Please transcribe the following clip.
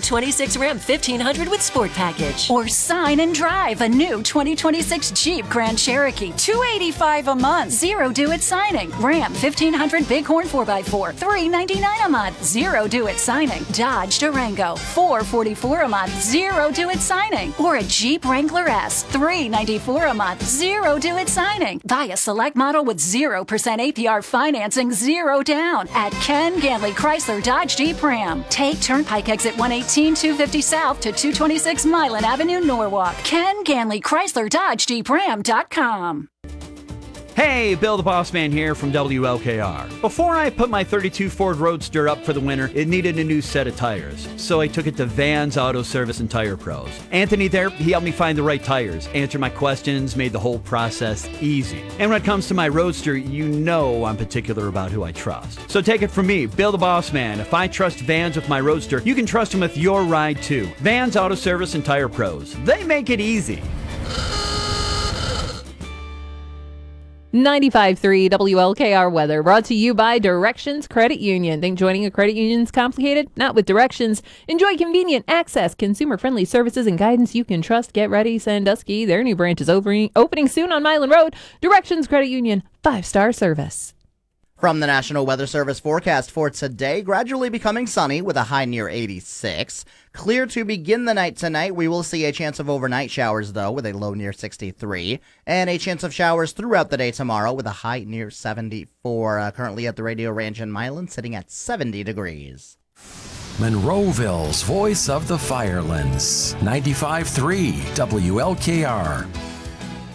2026 Ram 1500 with Sport Package. Or sign and drive a new 2026 Jeep Grand Cherokee. $285 a month. Zero due at signing. Ram 1500 Bighorn 4x4. $399 a month. Zero due at signing. Dodge Durango. $444 a month. Zero due at signing. Or a Jeep Wrangler S. $394 a month. Zero due at signing. Buy a select model with 0% APR financing, zero down at Ken Ganley Chrysler Dodge Jeep Ram. Take Turnpike exit 118 250 South to 226 Milan Avenue, Norwalk. Ken Ganley Chrysler Dodge Jeep Ram.com. Hey, Bill the Boss Man here from WLKR. Before I put my 32 Ford Roadster up for the winter, it needed a new set of tires. So I took it to Vans Auto Service and Tire Pros. Anthony there, he helped me find the right tires, answered my questions, made the whole process easy. And when it comes to my Roadster, you know I'm particular about who I trust. So take it from me, Bill the Boss Man. If I trust Vans with my Roadster, you can trust them with your ride too. Vans Auto Service and Tire Pros. They make it easy. 95.3 WLKR weather brought to you by Directions Credit Union. Think joining a credit union is complicated? Not with Directions. Enjoy convenient access, consumer-friendly services, and guidance you can trust. Get ready, Sandusky. Their new branch is opening soon on Milan Road. Directions Credit Union, 5-star service. From the National Weather Service forecast for today, gradually becoming sunny with a high near 86. Clear to begin the night tonight. We will see a chance of overnight showers, though, with a low near 63. And a chance of showers throughout the day tomorrow with a high near 74. Currently at the Radio Ranch in Milan, sitting at 70 degrees. Monroeville's voice of the Firelands. 95.3 WLKR.